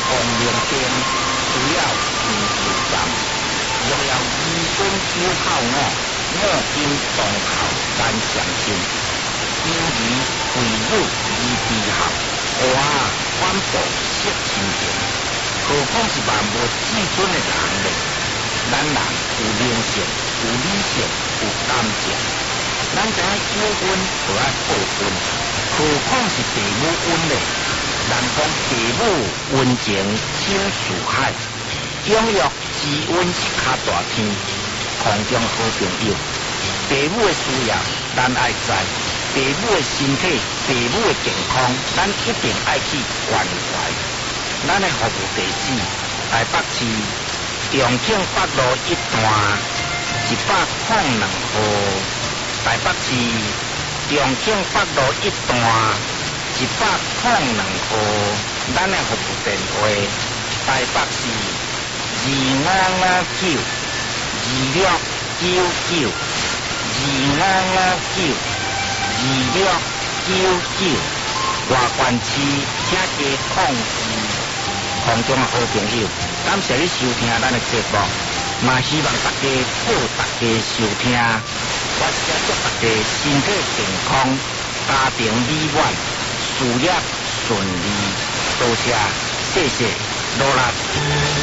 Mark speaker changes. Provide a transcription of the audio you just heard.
Speaker 1: 王灵殿需要成就站，若要二分九口五，五金当口咱相信。因而贵女而地合，哇，反哺惜亲情。何况是万无至尊的人呢？咱人有灵性，有理性，有感情。咱知影有恩就爱报恩，何况是父母恩呢？人讲父母恩情深似海，养育之恩是较大天。空中好朋友，父母的需要咱爱知，父母的身体、父母的健康，咱一定爱去关怀。咱的服务地址：台北市重庆北路1段102号。台北市重庆北路1段102号。咱的服务电话：台北市25592699。25592699，外县市请加控制。空中的好朋友，感谢你收听咱的节目，嘛希望大家好，大家收听，我也祝大家身体健康，家庭美满，事业顺利，多谢，谢谢，努力。